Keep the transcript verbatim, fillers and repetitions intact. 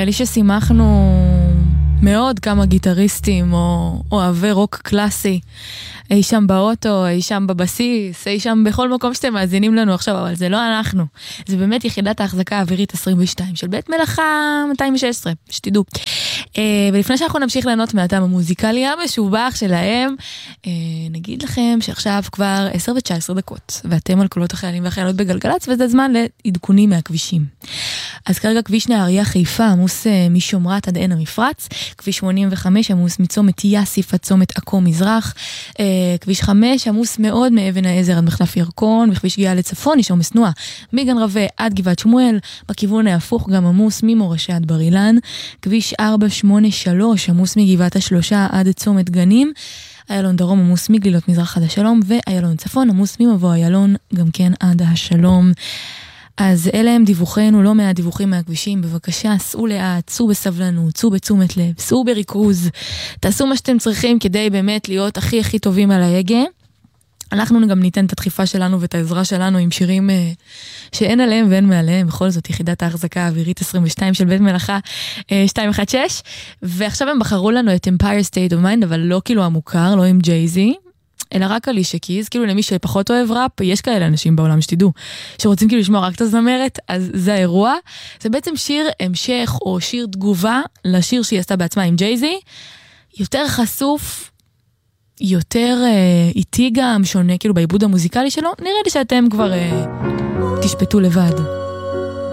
נראה לי ששימחנו מאוד כמה גיטריסטים או אוהבי רוק קלאסי, אי שם באוטו, אי שם בבסיס, אי שם בכל מקום שאתם מאזינים לנו עכשיו, אבל זה לא אנחנו. זה באמת יחידת ההחזקה האווירית עשרים ושתיים של בית מלאכה מאתיים ושש עשרה, שתדעו. ולפני שאנחנו נמשיך ליהנות מהטעם המוזיקלי המשובח שלהם, נגיד לכם שעכשיו כבר עשר ותשע עשרה דקות, ואתם על קולות החיילים והחיילות בגלגלץ, וזה זמן לעדכונים מהכבישים. אז כרגע כביש נהריה חיפה עמוס משומרת עד עין המפרץ, כביש שמונים וחמש עמוס מצומת יאסיף עד צומת עכו מזרח, כביש חמש עמוס מאוד מאבן העזר עד מחלף ירקון, בכביש גאה לצפון יש עומס תנועה מגן רווה עד גבעת שמואל, בכיוון ההפוך גם עמוס ממורשה עד בר אילן, כביש ארבע שמונה שלוש עמוס מגבעת השלושה עד צומת גנים, איילון דרום עמוס מגלילות מזרח עד השלום, ואיילון צפון עמוס ממבוא איילון גם כן עד השלום. אז אלה הם דיווחנו, לא מהדיווחים מהכבישים, בבקשה, סעו לאט, סעו בסבלנות, סעו בתשומת לב, סעו בריכוז, תעשו מה שאתם צריכים כדי באמת להיות הכי הכי טובים על ההגה. אנחנו גם ניתן את הדחיפה שלנו ואת העזרה שלנו עם שירים אה, שאין עליהם ואין מעליהם, בכל זאת יחידת ההחזקה האווירית עשרים ושתיים של בית מלאכה אה, שתיים אחת שש, ועכשיו הם בחרו לנו את Empire State of Mind, אבל לא כאילו המוכר, לא עם ג'ייזי, אלא רק אלישה קיז, כאילו למי שפחות אוהב ראפ, יש כאלה אנשים בעולם שתדעו, שרוצים כאילו לשמוע רק את הזמרת, אז זה האירוע. זה בעצם שיר המשך או שיר תגובה לשיר שהיא עשתה בעצמה עם ג'ייזי, יותר חשוף, יותר אה, איטי גם, שונה כאילו בעיבוד המוזיקלי שלו, נראה לי שאתם כבר אה, תשפטו לבד.